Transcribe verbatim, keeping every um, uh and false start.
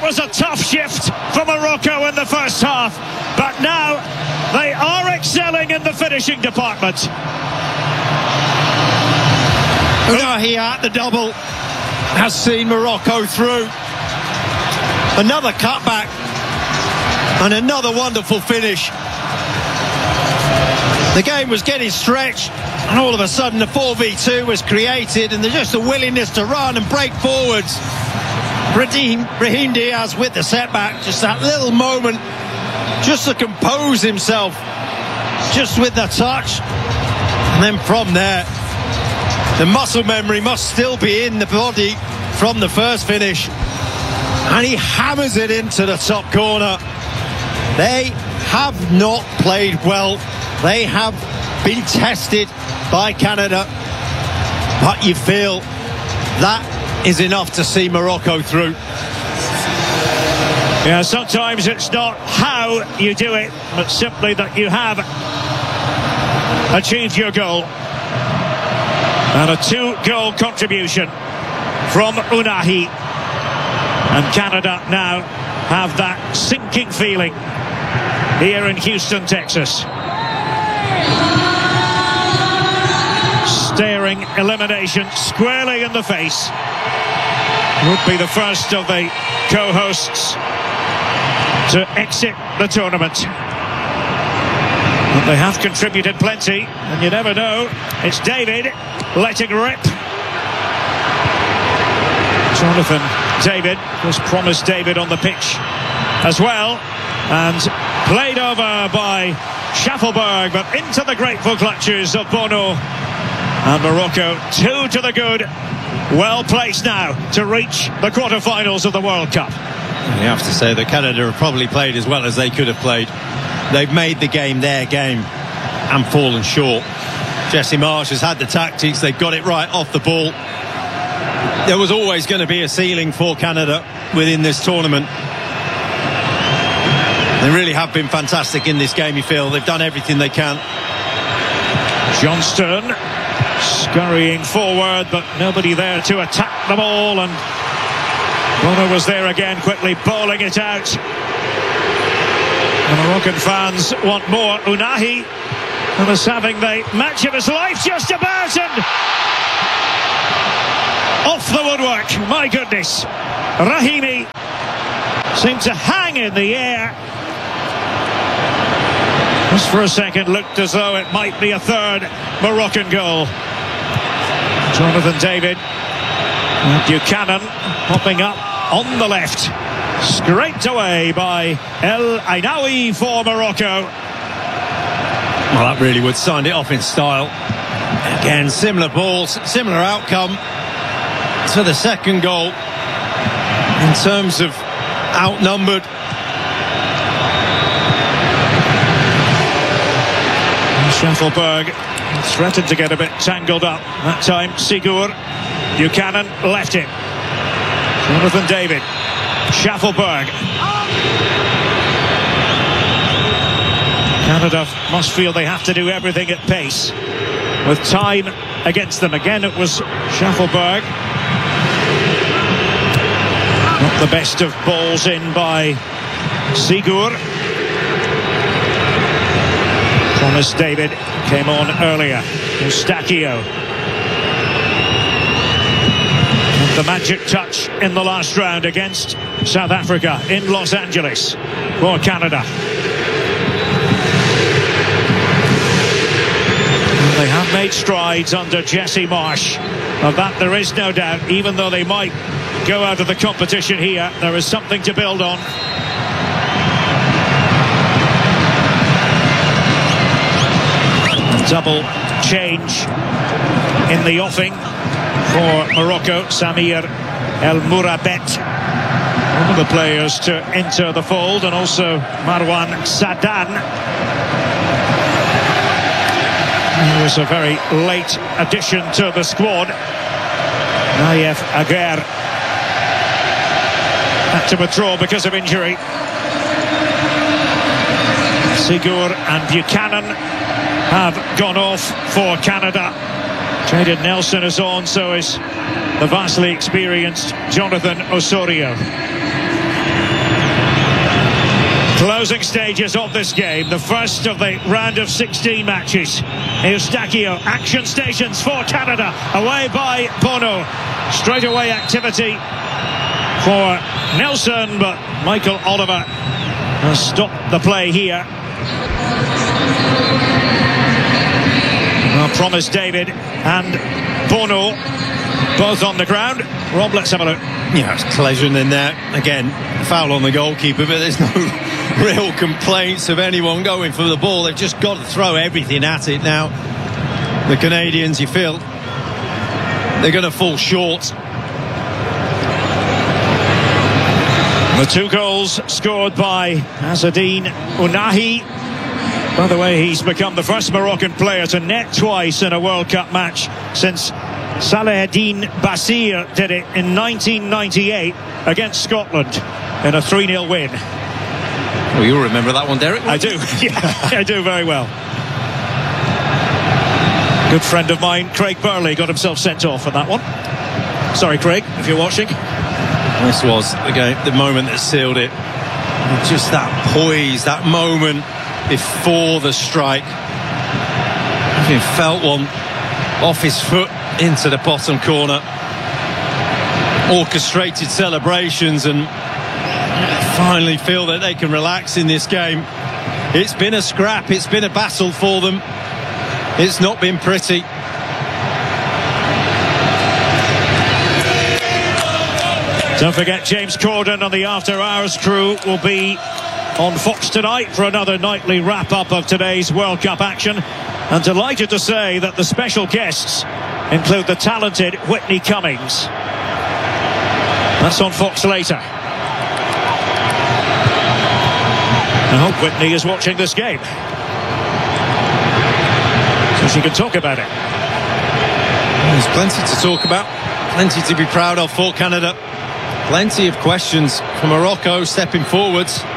was a tough shift for Morocco in the first half, but now they are excelling in the finishing department. Unahi at the double has seen Morocco through. Another cutback and another wonderful finish. The game was getting stretched, and all of a sudden the four v two was created, and there's just a willingness to run and break forwards. Brahim, Brahim Diaz with the setback, just that little moment just to compose himself, just with the touch, and then from there the muscle memory must still be in the body from the first finish, and he hammers it into the top corner. They have not played well. They have been tested by Canada, but you feel that is enough to see Morocco through. Yeah, sometimes it's not how you do it, but simply that you have achieved your goal. And a two-goal contribution from Unahi. And Canada now have that sinking feeling here in Houston, Texas. Staring elimination squarely in the face. Would be the first of the co-hosts to exit the tournament. But they have contributed plenty, and you never know. It's David letting rip. Jonathan David was promised David on the pitch as well, and played over by Schaffelberg, but into the grateful clutches of Bono. And Morocco, two to the good, well placed now to reach the quarter-finals of the World Cup. You have to say that Canada have probably played as well as they could have played. They've made the game their game and fallen short. Jesse Marsch has had the tactics, they've got it right off the ball. There was always going to be a ceiling for Canada within this tournament. They really have been fantastic in this game, you feel. They've done everything they can. Johnston scurrying forward, but nobody there to attack the ball, and Bono was there again, quickly bowling it out. The Moroccan fans want more. Unahi was having the match of his life just about, and off the woodwork. My goodness, Rahimi seemed to hang in the air. Just for a second looked as though it might be a third Moroccan goal. Jonathan David, Buchanan popping up on the left, scraped away by El Ainaoui for Morocco. Well, that really would sign it off in style. Again, similar balls, similar outcome to the second goal in terms of outnumbered. Schaffelberg threatened to get a bit tangled up. That time, Sigur. Buchanan left it. Jonathan David. Schaffelberg. Canada must feel they have to do everything at pace, with time against them. Again, it was Schaffelberg. Not the best of balls in by Sigur. Thomas David came on earlier. Eustachio. The magic touch in the last round against South Africa in Los Angeles for Canada. They have made strides under Jesse Marsch. Of that there is no doubt. Even though they might go out of the competition here, there is something to build on. Double change in the offing for Morocco. Samir El Mourabet, one of the players to enter the fold, and also Marwan Sadan. He was a very late addition to the squad. Nayef Aguer had to withdraw because of injury. Sigur and Buchanan have gone off for Canada. Jayden Nelson is on, so is the vastly experienced Jonathan Osorio. closing stages of this game, the first of the round of sixteen matches. Eustachio, action stations for Canada, away by Bono. Straight away activity for Nelson, but Michael Oliver has stopped the play here. Well, Promise David and Bono both on the ground. Rob, let's have a look. Yeah, it's collision in there. Again, foul on the goalkeeper, but there's no real complaints of anyone going for the ball. They've just got to throw everything at it now. The Canadians, you feel, they're going to fall short. The two goals scored by Azzedine Ounahi. By the way, he's become the first Moroccan player to net twice in a World Cup match since Salaheddine Bassir did it in nineteen ninety-eight against Scotland in a three nil win. Well, you'll remember that one, Derek. I do, yeah, I do very well. Good friend of mine, Craig Burley, got himself sent off for that one. Sorry, Craig, if you're watching. This was, again, the moment that sealed it. Just that poise, that moment before the strike. Having felt one off his foot into the bottom corner. Orchestrated celebrations, and finally feel that they can relax in this game. It's been a scrap, it's been a battle for them. It's not been pretty. Don't forget, James Corden on the After Hours crew will be on Fox tonight for another nightly wrap-up of today's World Cup action. And delighted to say that the special guests include the talented Whitney Cummings. That's on Fox later. I hope Whitney is watching this game, so she can talk about it. There's plenty to talk about, plenty to be proud of for Canada. Plenty of questions for Morocco stepping forwards.